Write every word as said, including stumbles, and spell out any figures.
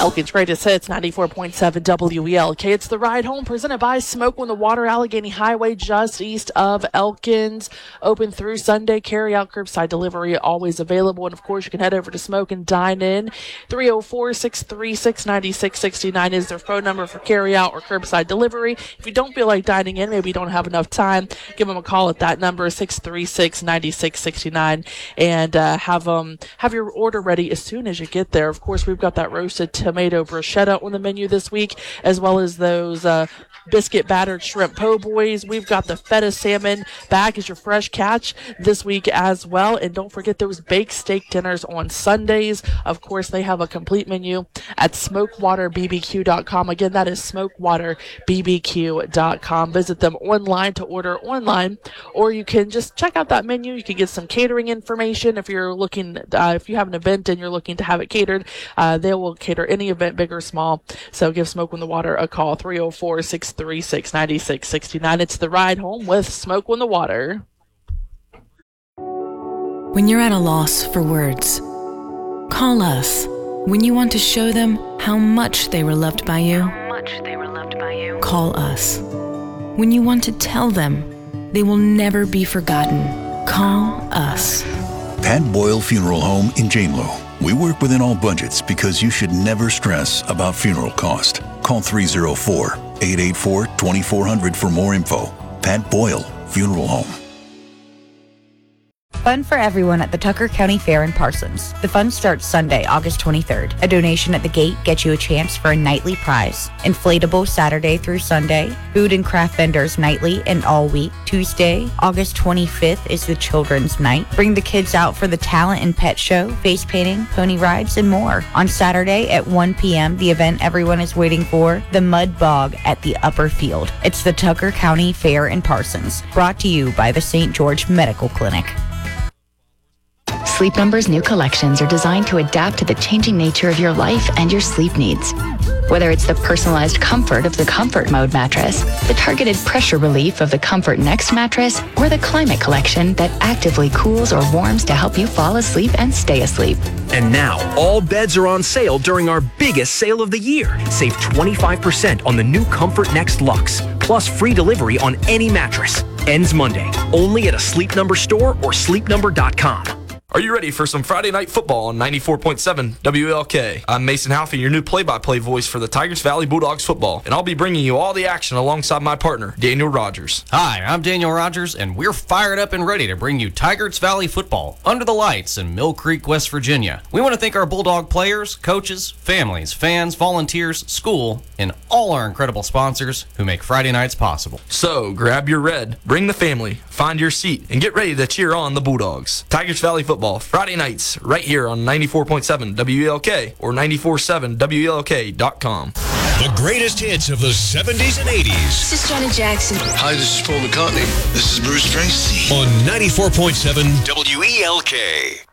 Elkin's Greatest Hits, ninety-four point seven W E L K. It's The Ride Home, presented by Smoke on the Water, Allegheny Highway, just east of Elkins. Open through Sunday, carry out, curbside delivery, always available. And, of course, you can head over to Smoke and dine in. three oh four, six three six, nine six six nine is their phone number for carry out or curbside delivery. If you don't feel like dining in, maybe you don't have enough time, give them a call at that number, six three six, nine six six nine, and uh, have, um, have your order ready as soon as you get there. Of course, we've got that roasted tomato bruschetta on the menu this week, as well as those uh, biscuit battered shrimp po' boys. We've got the feta salmon back as your fresh catch this week as well. And don't forget those baked steak dinners on Sundays. Of course, they have a complete menu at smokewater b b q dot com. Again, that is smokewater b b q dot com. Visit them online to order online, or you can just check out that menu. You can get some catering information if you're looking, uh, if you have an event and you're looking to have it catered. Uh, they will cater any event, big or small. So give Smoke on the Water a call, three oh four, six three six, nine six six nine. It's The Ride Home with Smoke on the Water. When you're at a loss for words, call us. When you want to show them how much they were loved by you, how much they were loved by you, call us. When you want to tell them they will never be forgotten, call us. Pat Boyle Funeral Home in Janelow. We work within all budgets because you should never stress about funeral cost. Call three oh four, eight eight four, two four zero zero for more info. Pat Boyle Funeral Home. Fun for everyone at the Tucker County Fair in Parsons. The fun starts Sunday, August twenty-third. A donation at the gate gets you a chance for a nightly prize. Inflatable Saturday through Sunday. Food and craft vendors nightly and all week. Tuesday, August twenty-fifth is the Children's Night. Bring the kids out for the talent and pet show, face painting, pony rides, and more. On Saturday at one p.m., the event everyone is waiting for, the Mud Bog at the Upper Field. It's the Tucker County Fair in Parsons. Brought to you by the Saint George Medical Clinic. Sleep Number's new collections are designed to adapt to the changing nature of your life and your sleep needs. Whether it's the personalized comfort of the Comfort Mode mattress, the targeted pressure relief of the Comfort Next mattress, or the Climate Collection that actively cools or warms to help you fall asleep and stay asleep. And now, all beds are on sale during our biggest sale of the year. Save twenty-five percent on the new Comfort Next Luxe, plus free delivery on any mattress. Ends Monday, only at a Sleep Number store or sleep number dot com. Are you ready for some Friday night football on ninety-four point seven W L K? I'm Mason Halfie, your new play-by-play voice for the Tigers Valley Bulldogs football, and I'll be bringing you all the action alongside my partner, Daniel Rogers. Hi, I'm Daniel Rogers, and we're fired up and ready to bring you Tigers Valley football under the lights in Mill Creek, West Virginia. We want to thank our Bulldog players, coaches, families, fans, volunteers, school, and all our incredible sponsors who make Friday nights possible. So, grab your red, bring the family, find your seat, and get ready to cheer on the Bulldogs. Tigers Valley football, Friday nights, right here on ninety-four point seven W L K or ninety-four point seven W L K dot com. The greatest hits of the seventies and eighties. This is Janet Jackson. Hi, this is Paul McCartney. This is Bruce Springsteen. On ninety-four point seven W E L K.